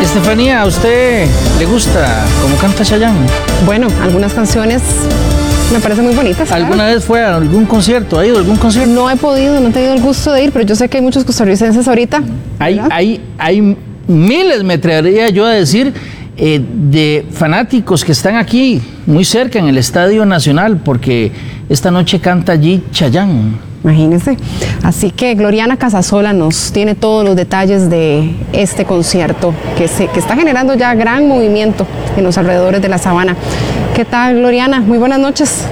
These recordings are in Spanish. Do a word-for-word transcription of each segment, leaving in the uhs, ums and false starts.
Estefanía, ¿a usted le gusta cómo canta Chayanne? Bueno, algunas canciones me parecen muy bonitas. ¿Alguna claro. vez fue a algún concierto? ¿Ha ido a algún concierto? No he podido, no he tenido el gusto de ir, pero yo sé que hay muchos costarricenses ahorita. Hay, hay, hay miles, me atrevería yo a decir, eh, de fanáticos que están aquí, muy cerca, en el Estadio Nacional, porque esta noche canta allí Chayanne. Imagínense. Así que Gloriana Casasola nos tiene todos los detalles de este concierto que, se, que está generando ya gran movimiento en los alrededores de la Sabana. ¿Qué tal, Gloriana? Muy buenas noches.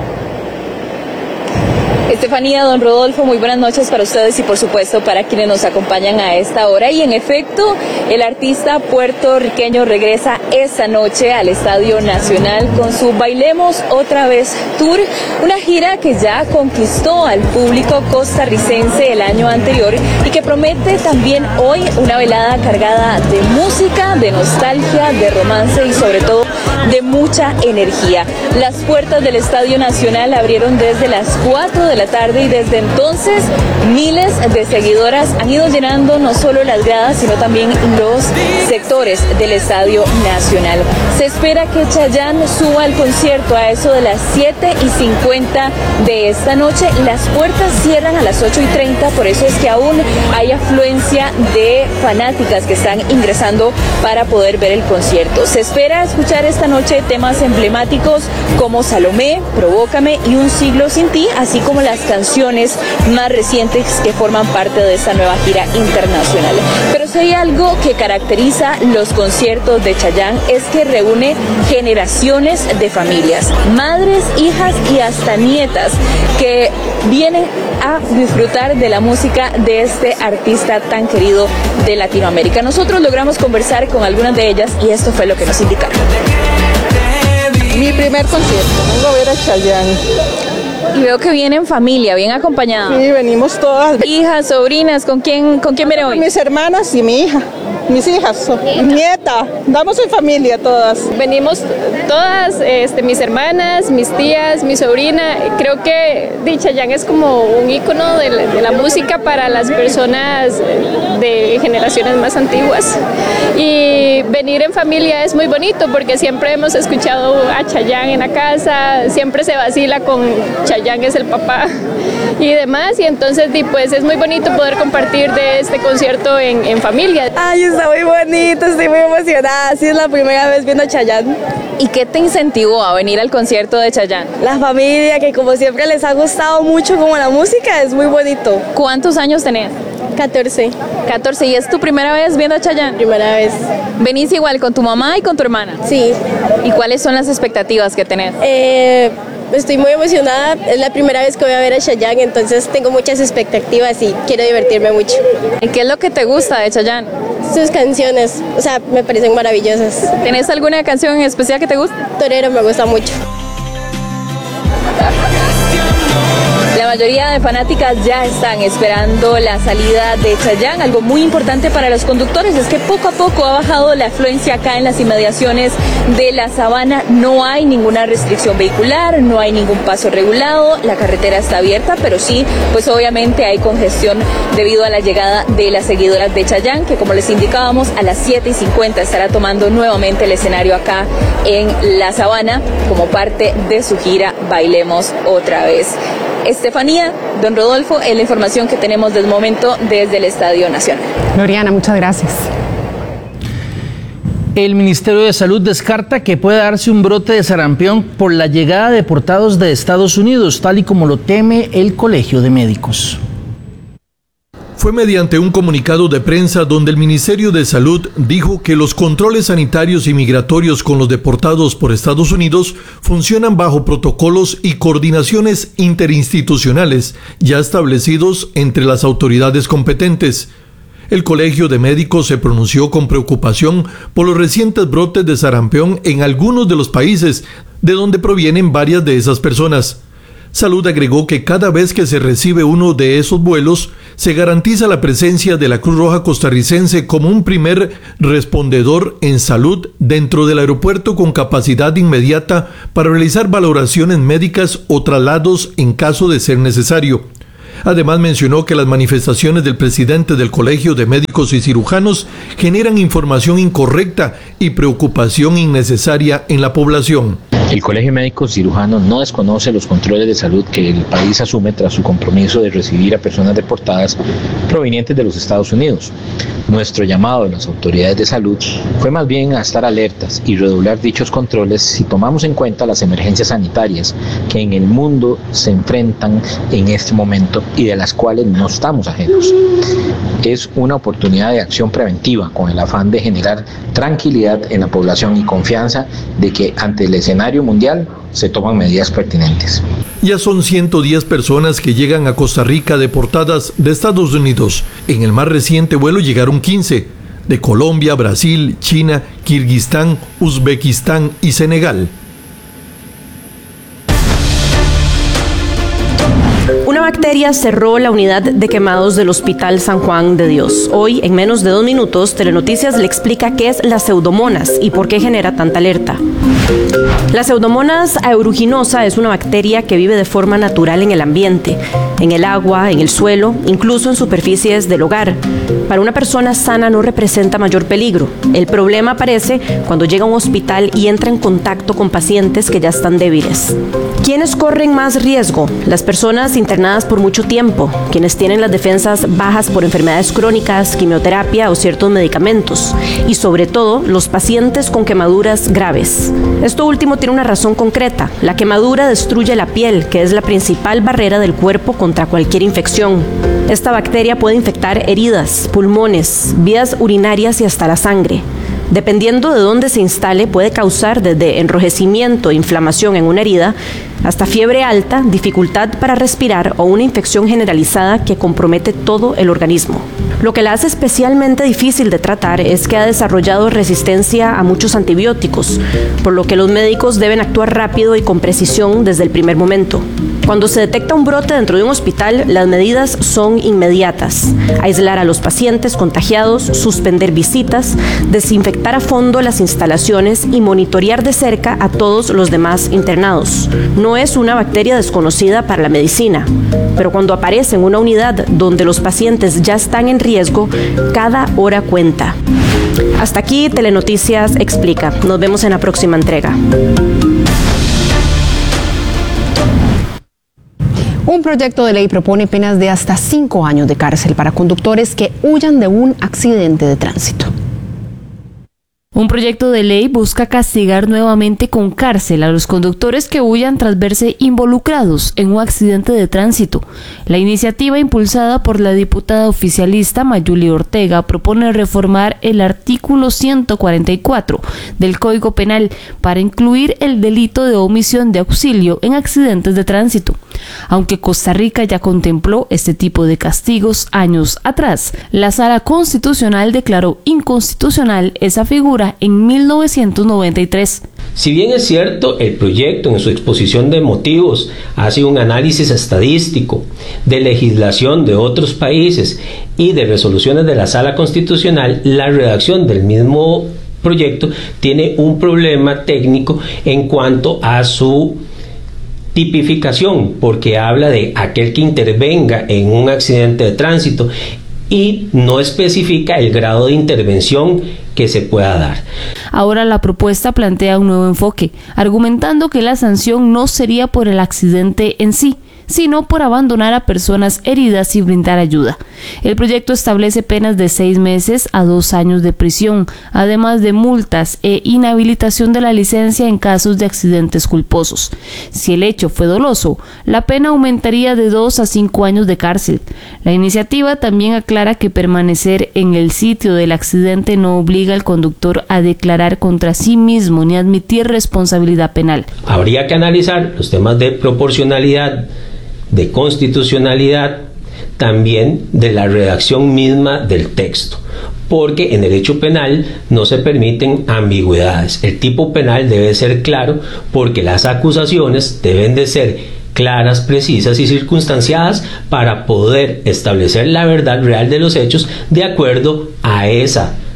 Estefanía, don Rodolfo, muy buenas noches para ustedes y por supuesto para quienes nos acompañan a esta hora. Y en efecto, el artista puertorriqueño regresa esta noche al Estadio Nacional con su Bailemos Otra Vez Tour, una gira que ya conquistó al público costarricense el año anterior y que promete también hoy una velada cargada de música, de nostalgia, de romance y sobre todo de mucha energía. Las puertas del Estadio Nacional abrieron desde las cuatro de la tarde y desde entonces miles de seguidoras han ido llenando no solo las gradas sino también los sectores del Estadio Nacional. Se espera que Chayanne suba al concierto a eso de las siete y cincuenta de esta noche. Las puertas cierran a las ocho y treinta, por eso es que aún hay afluencia de fanáticas que están ingresando para poder ver el concierto. Se espera escuchar esta noche temas emblemáticos como Salomé, Provócame y Un Siglo Sin Ti, así como las canciones más recientes que forman parte de esta nueva gira internacional. Pero si hay algo que caracteriza los conciertos de Chayanne es que reúne generaciones de familias, madres, hijas y hasta nietas que vienen a disfrutar de la música de este artista tan querido de Latinoamérica. Nosotros logramos conversar con algunas de ellas y esto fue lo que nos indicaron. Mi primer concierto, vengo a ver a Chayanne. Y veo que viene en familia, bien acompañada. Sí, venimos todas. Hijas, sobrinas, ¿con quién, con quién viene hoy? Mis hermanas y mi hija. Mis hijas, nieta, damos en familia todas. Venimos todas, este, mis hermanas, mis tías, mi sobrina. Creo que Chayanne es como un ícono de la, de la música para las personas de generaciones más antiguas. Y venir en familia es muy bonito porque siempre hemos escuchado a Chayanne en la casa, siempre se vacila con Chayanne es el papá y demás. Y entonces pues es muy bonito poder compartir de este concierto en, en familia. Ay, está muy bonito, estoy muy emocionada, sí es la primera vez viendo a Chayanne. ¿Y qué te incentivó a venir al concierto de Chayanne? La familia, que como siempre les ha gustado mucho como la música, es muy bonito. ¿Cuántos años tenés? catorce. catorce, ¿y es tu primera vez viendo a Chayanne? Primera vez. ¿Venís igual con tu mamá y con tu hermana? Sí. ¿Y cuáles son las expectativas que tenés? Eh... Estoy muy emocionada, es la primera vez que voy a ver a Chayanne, entonces tengo muchas expectativas y quiero divertirme mucho. ¿Y qué es lo que te gusta de Chayanne? Sus canciones, o sea, me parecen maravillosas. ¿Tenés alguna canción en especial que te guste? Torero me gusta mucho. La mayoría de fanáticas ya están esperando la salida de Chayanne. Algo muy importante para los conductores es que poco a poco ha bajado la afluencia acá en las inmediaciones de la Sabana. No hay ninguna restricción vehicular, no hay ningún paso regulado, la carretera está abierta, pero sí, pues obviamente hay congestión debido a la llegada de las seguidoras de Chayanne, que como les indicábamos, a las siete y cincuenta estará tomando nuevamente el escenario acá en la Sabana como parte de su gira Bailemos Otra Vez. Estefanía, don Rodolfo, es la información que tenemos del momento desde el Estadio Nacional. Gloriana, muchas gracias. El Ministerio de Salud descarta que pueda darse un brote de sarampión por la llegada de deportados de Estados Unidos, tal y como lo teme el Colegio de Médicos. Fue mediante un comunicado de prensa donde el Ministerio de Salud dijo que los controles sanitarios y migratorios con los deportados por Estados Unidos funcionan bajo protocolos y coordinaciones interinstitucionales ya establecidos entre las autoridades competentes. El Colegio de Médicos se pronunció con preocupación por los recientes brotes de sarampión en algunos de los países de donde provienen varias de esas personas. Salud agregó que cada vez que se recibe uno de esos vuelos, se garantiza la presencia de la Cruz Roja costarricense como un primer respondedor en salud dentro del aeropuerto con capacidad inmediata para realizar valoraciones médicas o traslados en caso de ser necesario. Además mencionó que las manifestaciones del presidente del Colegio de Médicos y Cirujanos generan información incorrecta y preocupación innecesaria en la población. El Colegio de Médicos y Cirujanos no desconoce los controles de salud que el país asume tras su compromiso de recibir a personas deportadas provenientes de los Estados Unidos. Nuestro llamado a las autoridades de salud fue más bien a estar alertas y redoblar dichos controles si tomamos en cuenta las emergencias sanitarias que en el mundo se enfrentan en este momento y de las cuales no estamos ajenos. Es una oportunidad de acción preventiva con el afán de generar tranquilidad en la población y confianza de que ante el escenario mundial se toman medidas pertinentes. Ya son ciento diez personas que llegan a Costa Rica deportadas de Estados Unidos. En el más reciente vuelo llegaron quince, de Colombia, Brasil, China, Kirguistán, Uzbekistán y Senegal. Una bacteria cerró la unidad de quemados del Hospital San Juan de Dios. Hoy, en menos de dos minutos, Telenoticias le explica qué es la Pseudomonas y por qué genera tanta alerta. La Pseudomonas aeruginosa es una bacteria que vive de forma natural en el ambiente, en el agua, en el suelo, incluso en superficies del hogar. Para una persona sana no representa mayor peligro. El problema aparece cuando llega a un hospital y entra en contacto con pacientes que ya están débiles. ¿Quiénes corren más riesgo? Las personas internadas por mucho tiempo, quienes tienen las defensas bajas por enfermedades crónicas, quimioterapia o ciertos medicamentos, y sobre todo los pacientes con quemaduras graves. Esto último tiene una razón concreta. La quemadura destruye la piel, que es la principal barrera del cuerpo contra cualquier infección. Esta bacteria puede infectar heridas, pulmones, vías urinarias y hasta la sangre. Dependiendo de dónde se instale, puede causar desde enrojecimiento e inflamación en una herida hasta fiebre alta, dificultad para respirar o una infección generalizada que compromete todo el organismo. Lo que la hace especialmente difícil de tratar es que ha desarrollado resistencia a muchos antibióticos, por lo que los médicos deben actuar rápido y con precisión desde el primer momento. Cuando se detecta un brote dentro de un hospital, las medidas son inmediatas. Aislar a los pacientes contagiados, suspender visitas, desinfectar a fondo las instalaciones y monitorear de cerca a todos los demás internados. No es una bacteria desconocida para la medicina, pero cuando aparece en una unidad donde los pacientes ya están en riesgo, cada hora cuenta. Hasta aquí Telenoticias Explica. Nos vemos en la próxima entrega. Un proyecto de ley propone penas de hasta cinco años de cárcel para conductores que huyan de un accidente de tránsito. Un proyecto de ley busca castigar nuevamente con cárcel a los conductores que huyan tras verse involucrados en un accidente de tránsito. La iniciativa, impulsada por la diputada oficialista Mayuli Ortega, propone reformar el artículo ciento cuarenta y cuatro del Código Penal para incluir el delito de omisión de auxilio en accidentes de tránsito. Aunque Costa Rica ya contempló este tipo de castigos años atrás, la Sala Constitucional declaró inconstitucional esa figura en mil novecientos noventa y tres. Si bien es cierto, el proyecto en su exposición de motivos hace un análisis estadístico de legislación de otros países y de resoluciones de la Sala Constitucional, la redacción del mismo proyecto tiene un problema técnico en cuanto a su tipificación, porque habla de aquel que intervenga en un accidente de tránsito y no especifica el grado de intervención que se pueda dar. Ahora la propuesta plantea un nuevo enfoque, argumentando que la sanción no sería por el accidente en sí, sino por abandonar a personas heridas y brindar ayuda. El proyecto establece penas de seis meses a dos años de prisión, además de multas e inhabilitación de la licencia en casos de accidentes culposos. Si el hecho fue doloso, la pena aumentaría de dos a cinco años de cárcel. La iniciativa también aclara que permanecer en el sitio del accidente no obliga al conductor a declarar contra sí mismo ni admitir responsabilidad penal. Habría que analizar los temas de proporcionalidad, de constitucionalidad, también de la redacción misma del texto, porque en derecho penal no se permiten ambigüedades. El tipo penal debe ser claro porque las acusaciones deben de ser claras, precisas y circunstanciadas para poder establecer la verdad real de los hechos de acuerdo a esa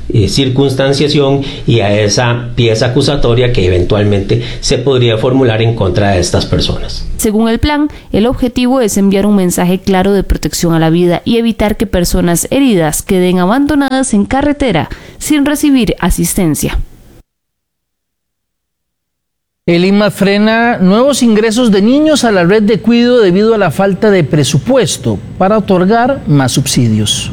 eh, circunstanciación y a esa pieza acusatoria que eventualmente se podría formular en contra de estas personas. Según el plan, el objetivo es enviar un mensaje claro de protección a la vida y evitar que personas heridas queden abandonadas en carretera sin recibir asistencia. El I M A frena nuevos ingresos de niños a la red de cuidado debido a la falta de presupuesto para otorgar más subsidios.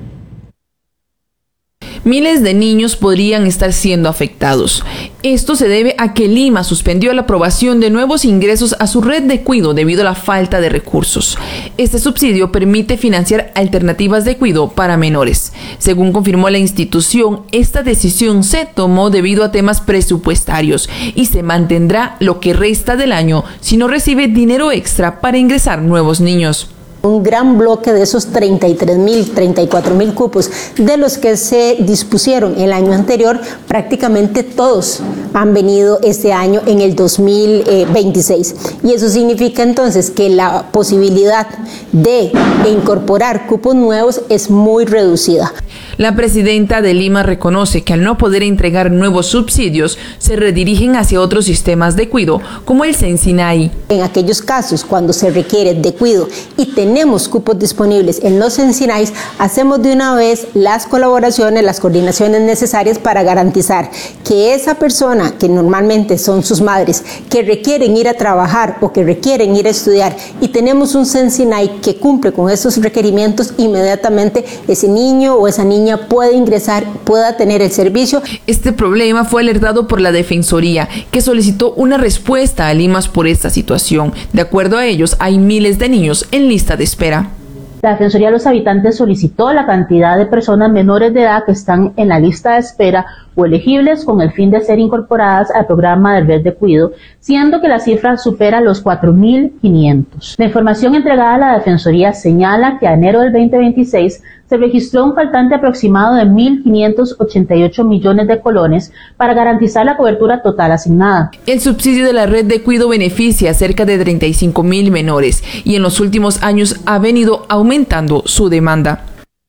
Miles de niños podrían estar siendo afectados. Esto se debe a que el I M A suspendió la aprobación de nuevos ingresos a su red de cuidado debido a la falta de recursos. Este subsidio permite financiar alternativas de cuidado para menores. Según confirmó la institución, esta decisión se tomó debido a temas presupuestarios y se mantendrá lo que resta del año si no recibe dinero extra para ingresar nuevos niños. Un gran bloque de esos treinta y tres mil, treinta y cuatro mil cupos de los que se dispusieron el año anterior, prácticamente todos han venido este año en el dos mil veintiséis. Y eso significa entonces que la posibilidad de incorporar cupos nuevos es muy reducida. La presidenta del I M A reconoce que al no poder entregar nuevos subsidios, se redirigen hacia otros sistemas de cuidado, como el Sensinay. En aquellos casos cuando se requiere de cuidado y tenemos cupos disponibles en los Sensinays, hacemos de una vez las colaboraciones, las coordinaciones necesarias para garantizar que esa persona, que normalmente son sus madres, que requieren ir a trabajar o que requieren ir a estudiar, y tenemos un Sensinay que cumple con esos requerimientos, inmediatamente ese niño o esa niña puede ingresar, pueda tener el servicio. Este problema fue alertado por la Defensoría, que solicitó una respuesta al I M A S por esta situación. De acuerdo a ellos, hay miles de niños en lista de espera. La Defensoría de los Habitantes solicitó la cantidad de personas menores de edad que están en la lista de espera o elegibles con el fin de ser incorporadas al programa de red de cuidado, siendo que la cifra supera los cuatro mil quinientos. La información entregada a la Defensoría señala que a enero del veinte veintiséis se registró un faltante aproximado de mil quinientos ochenta y ocho millones de colones para garantizar la cobertura total asignada. El subsidio de la red de cuidado beneficia a cerca de treinta y cinco mil menores y en los últimos años ha venido aumentando su demanda.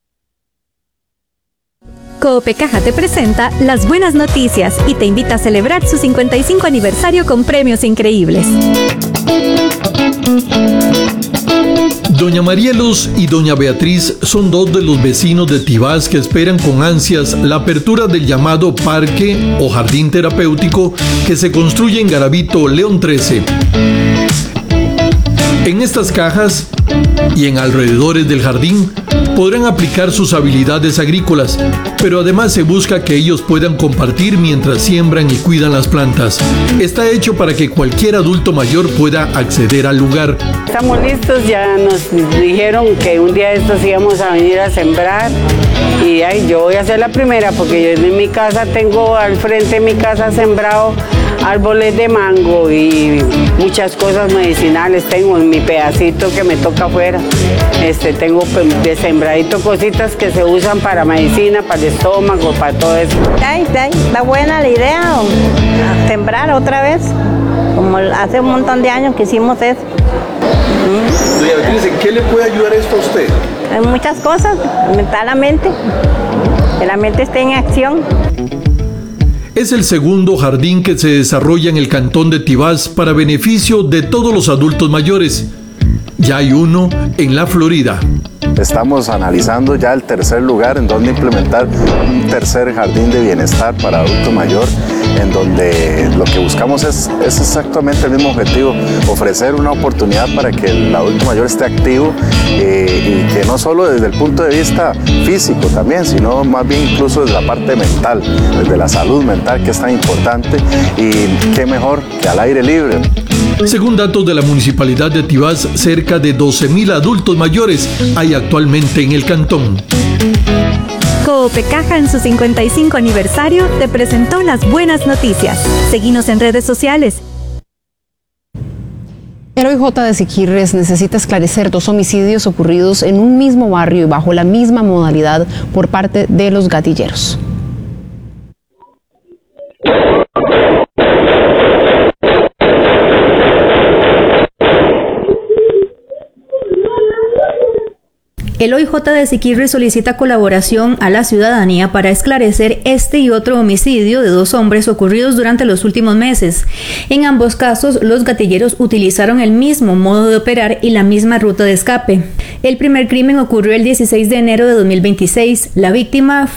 Coopecaja te presenta las buenas noticias y te invita a celebrar su cincuenta y cinco aniversario con premios increíbles. Doña María Luz y Doña Beatriz son dos de los vecinos de Tibás que esperan con ansias la apertura del llamado parque o jardín terapéutico que se construye en Garavito, León trece. En estas cajas y en alrededores del jardín podrán aplicar sus habilidades agrícolas, pero además se busca que ellos puedan compartir mientras siembran y cuidan las plantas. Está hecho para que cualquier adulto mayor pueda acceder al lugar. Estamos listos, ya nos dijeron que un día de estos íbamos a venir a sembrar y ay, yo voy a ser la primera porque yo en mi casa tengo al frente de mi casa sembrado árboles de mango y muchas cosas medicinales tengo en mi pedacito que me toca afuera. Este, tengo de sembradito cositas que se usan para medicina, para el estómago, para todo eso. Ay, ay, está buena la idea, sembrar otra vez, como hace un montón de años que hicimos eso. Doña Beatriz, ¿en qué le puede ayudar esto a usted? Hay muchas cosas, mentalmente, que la mente esté en acción. Es el segundo jardín que se desarrolla en el cantón de Tibás para beneficio de todos los adultos mayores. Ya hay uno en la Florida. Estamos analizando ya el tercer lugar en donde implementar un tercer jardín de bienestar para adulto mayor, en donde lo que buscamos es, es exactamente el mismo objetivo, ofrecer una oportunidad para que el adulto mayor esté activo eh, y que no solo desde el punto de vista físico también, sino más bien incluso desde la parte mental, desde la salud mental, que es tan importante, y qué mejor que al aire libre. Según datos de la Municipalidad de Tibás, cerca de doce mil adultos mayores hay actualmente en el cantón. Coopecaja en su cincuenta y cinco aniversario te presentó las buenas noticias. Seguinos en redes sociales. El O I J de Siquirres necesita esclarecer dos homicidios ocurridos en un mismo barrio y bajo la misma modalidad por parte de los gatilleros. El O I J de Siquirres solicita colaboración a la ciudadanía para esclarecer este y otro homicidio de dos hombres ocurridos durante los últimos meses. En ambos casos, los gatilleros utilizaron el mismo modo de operar y la misma ruta de escape. El primer crimen ocurrió el dieciséis de enero de dos mil veintiséis. La víctima